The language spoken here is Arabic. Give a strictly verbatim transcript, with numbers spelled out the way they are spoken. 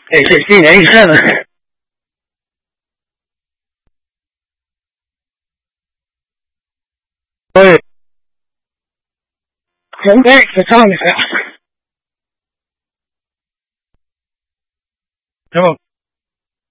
哎，是新年一看呢。对，红白可唱的呀。是吧？